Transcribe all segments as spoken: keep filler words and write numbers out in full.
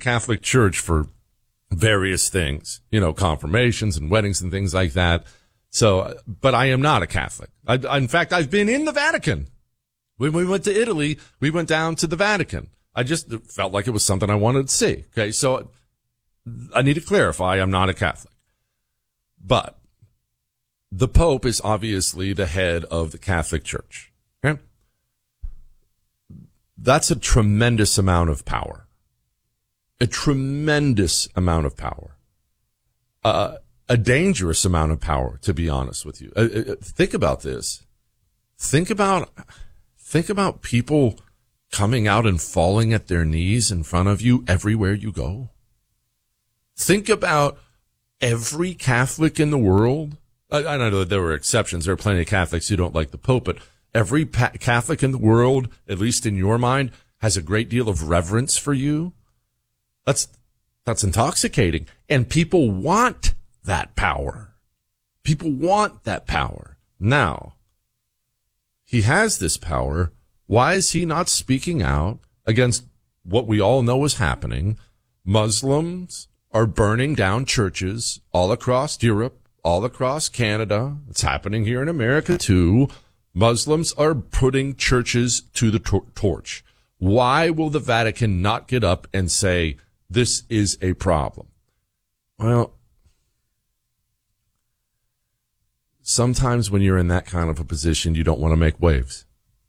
Catholic Church for various things, you know, confirmations and weddings and things like that. So, but I am not a Catholic. I, I, in fact, I've been in the Vatican. When we went to Italy, we went down to the Vatican. I just felt like it was something I wanted to see. Okay, so I need to clarify, I'm not a Catholic. But the Pope is obviously the head of the Catholic Church. Okay? That's a tremendous amount of power. A tremendous amount of power. Uh, a dangerous amount of power, to be honest with you. Uh, uh, think about this. Think about, think about people coming out and falling at their knees in front of you everywhere you go. Think about every Catholic in the world. I, I know that there were exceptions. There are plenty of Catholics who don't like the Pope, but every pa- Catholic in the world, at least in your mind, has a great deal of reverence for you. That's, that's intoxicating. And people want that power. People want that power. Now, he has this power. Why is he not speaking out against what we all know is happening? Muslims are burning down churches all across Europe, all across Canada. It's happening here in America too. Muslims are putting churches to the tor- torch. Why will the Vatican not get up and say, this is a problem? Well, sometimes when you're in that kind of a position, you don't want to make waves.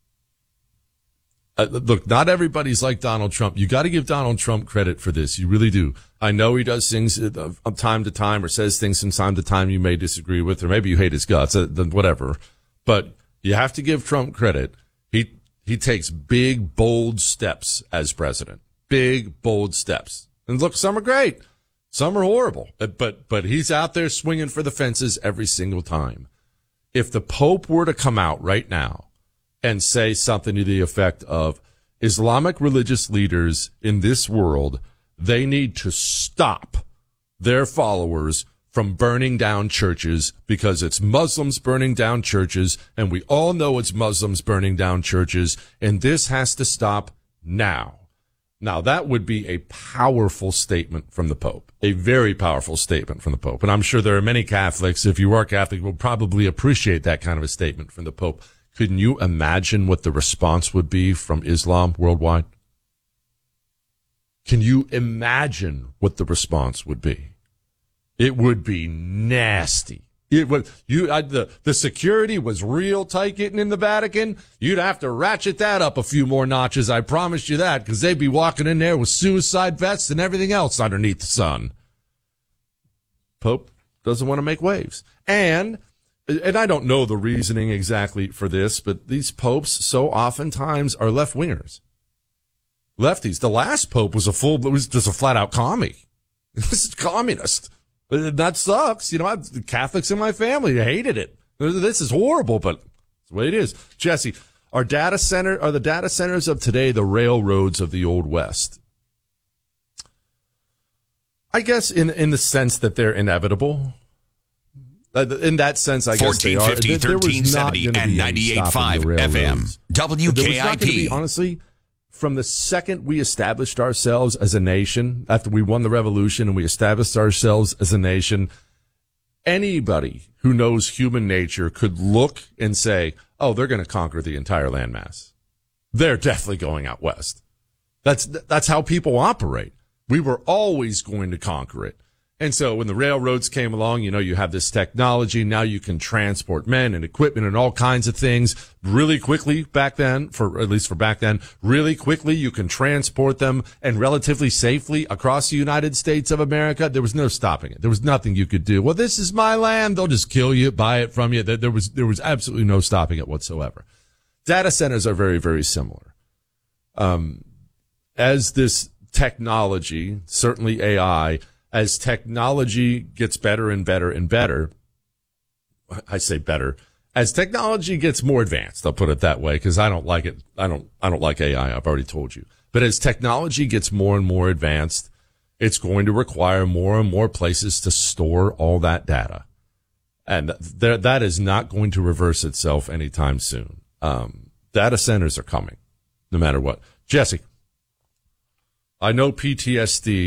Uh, look, not everybody's like Donald Trump. You got to give Donald Trump credit for this. You really do. I know he does things uh, from time to time or says things from time to time you may disagree with, or maybe you hate his guts, uh, whatever. But you have to give Trump credit. He, he takes big, bold steps as president. Big, bold steps. And look, some are great. Some are horrible. But, but he's out there swinging for the fences every single time. If the Pope were to come out right now and say something to the effect of Islamic religious leaders in this world, they need to stop their followers from burning down churches because it's Muslims burning down churches, and we all know it's Muslims burning down churches, and this has to stop now. Now, that would be a powerful statement from the Pope, a very powerful statement from the Pope. And I'm sure there are many Catholics, if you are Catholic, will probably appreciate that kind of a statement from the Pope. Couldn't you imagine what the response would be from Islam worldwide? Can you imagine what the response would be? It would be nasty. It would, you, I, the, the security was real tight getting in the Vatican. You'd have to ratchet that up a few more notches. I promise you that, because they'd be walking in there with suicide vests and everything else underneath the sun. Pope doesn't want to make waves. And, and I don't know the reasoning exactly for this, but these popes so oftentimes are left-wingers. Lefties. The last pope was a full, was just a flat-out commie. This is communist. That sucks. You know, I have Catholics in my family. I hated it. This is horrible, but it's the way it is. Jesse, are data center, are the data centers of today the railroads of the Old West? I guess in, in the sense that they're inevitable. In that sense, I guess they are. fourteen fifty, thirteen seventy, and ninety-eight point five F M. W K I P. There was not going to be, honestly, from the second we established ourselves as a nation, after we won the revolution and we established ourselves as a nation, anybody who knows human nature could look and say, oh, they're going to conquer the entire landmass. They're definitely going out west. That's, that's how people operate. We were always going to conquer it. And so when the railroads came along, you know, you have this technology. Now you can transport men and equipment and all kinds of things really quickly back then, for at least for back then, really quickly. You can transport them and relatively safely across the United States of America. There was no stopping it. There was nothing you could do. Well, this is my land. They'll just kill you, buy it from you. There was, there was absolutely no stopping it whatsoever. Data centers are very, very similar. Um, as this technology, certainly A I, as technology gets better and better and better, I say better, as technology gets more advanced, I'll put it that way, because I don't like it. I don't, I don't like A I. I've already told you. But as technology gets more and more advanced, it's going to require more and more places to store all that data. And there, that is not going to reverse itself anytime soon. Um, data centers are coming, no matter what. Jesse, I know P T S D